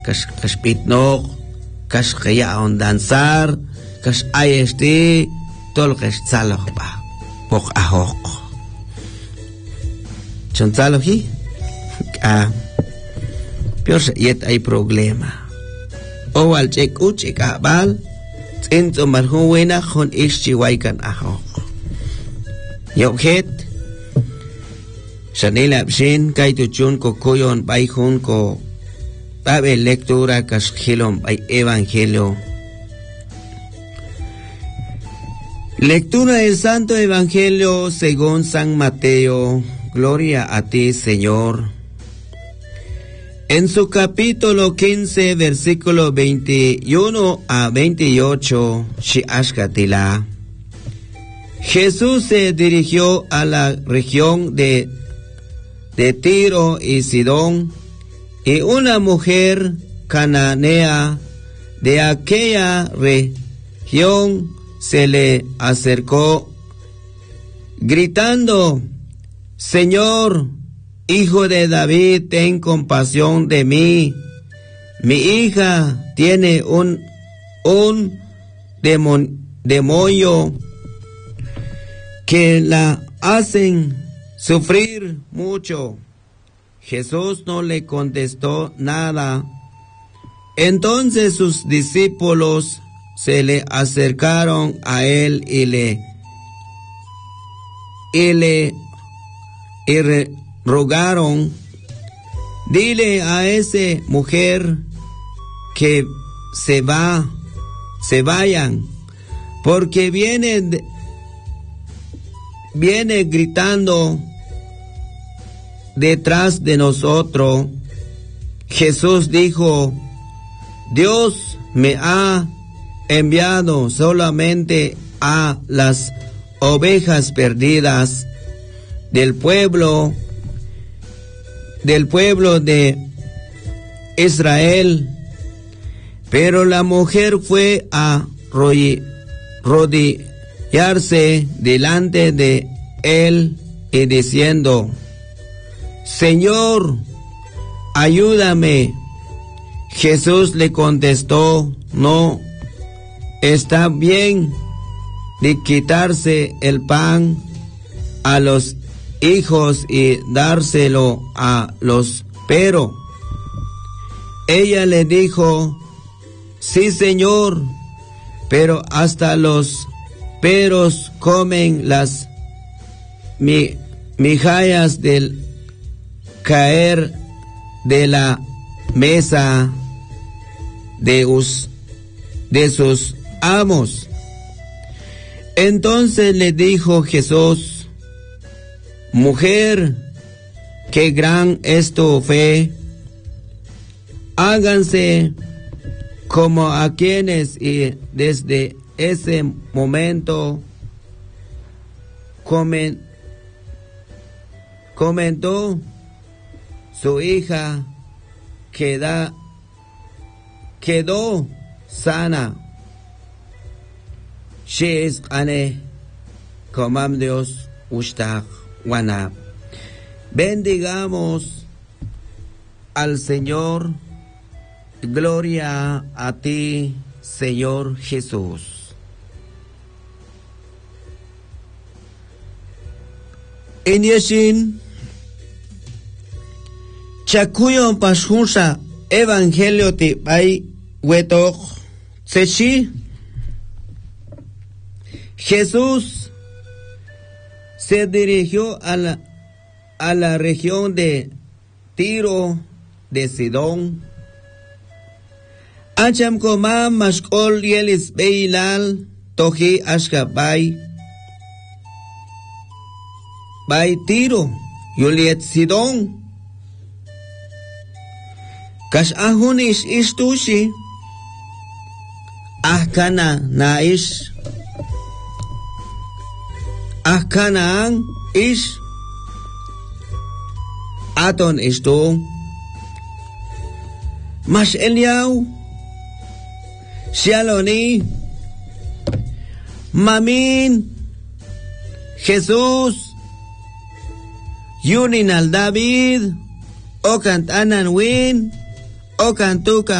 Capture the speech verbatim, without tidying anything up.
kash kash pitnok, kash kaya on danzar, kash ayesti, tol kash tzalok pa, pok ahok. Chon tzalok hi? Ah, pior yet hay problema. O al chek uche kabal, tzinto marhun wena hon ish chiwaikan ahok. Yobjet, Shanila Abshin, Kaituchun, Kokoyon, Baihun, Ko, Babe lectura, Kashilon, Bay Evangelio. Lectura del Santo Evangelio según San Mateo. Gloria a ti, Señor. En su capítulo quince, versículo veintiuno a veintiocho, Shiashkatila. Jesús se dirigió a la región de, de Tiro y Sidón, y una mujer cananea de aquella región se le acercó, gritando: Señor, Hijo de David, ten compasión de mí. Mi hija tiene un, un demon, demonio que la hacen sufrir mucho. Jesús no le contestó nada. Entonces sus discípulos se le acercaron a él y le y le y re, rogaron: dile a esa mujer que se va, se vayan, porque viene de, viene gritando detrás de nosotros. Jesús dijo: Dios me ha enviado solamente a las ovejas perdidas del pueblo, del pueblo de Israel. Pero la mujer fue a rodillarse delante de él y diciendo: Señor, ayúdame. Jesús le contestó: no está bien de quitarse el pan a los hijos y dárselo a los perros. Ella le dijo: sí, Señor, pero hasta los perros comen las mi, migajas del caer de la mesa de, us, de sus amos. Entonces le dijo Jesús: mujer, qué gran es tu fe. Háganse como a quienes, y desde ese momento comen, comentó su hija queda, quedó sana. She is ane comam Dios ushtag wana. Bendigamos al Señor. Gloria a ti, Señor Jesús. En Yeshin Chakuyon Pashunsa Evangelio ti bay wetok tsechi. Jesús se dirigió a la, a la región de Tiro de Sidón. Acham komam mashkol yelis beilal tohi ashka bay bay Tiro yuliet Sidón. Kash ahun ish ish tushi ahkana na ish ahkana ang ish aton ish tu mash Eliyahu Shaloni Mamin Jesús Yunin al David Okant anan win o cantuca